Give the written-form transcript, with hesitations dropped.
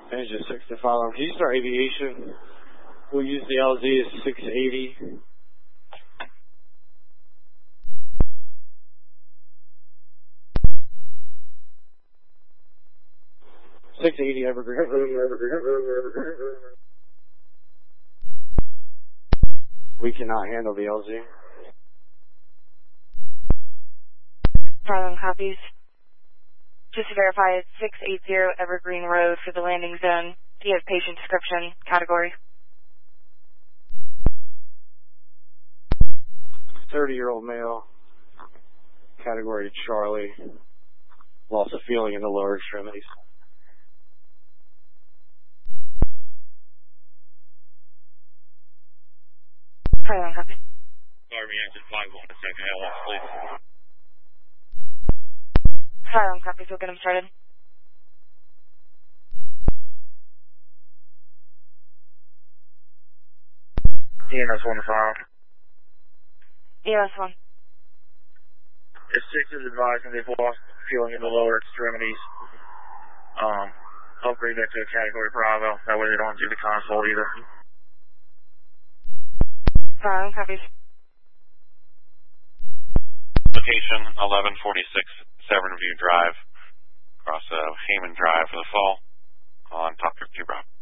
Engine 6 to follow. Can you start aviation? We'll use the LZ as 680. Evergreen. We cannot handle the LZ. Farland copies. Just to verify, it's 680 Evergreen Road for the landing zone. Do you have patient description, category? 30-year-old male. Category Charlie. Loss of feeling in the lower extremities. Farland copies. Army engine 51, second LS, please. Farland copies, we'll get them started. EMS 1 to file. EMS 1. If 6 is advising they've lost feeling in the lower extremities, upgrade that to a category Bravo. That way they don't do the console either. Farland copies. Location 1146 Severn View Drive, across Heyman Drive for the fall on top 52 Bravo.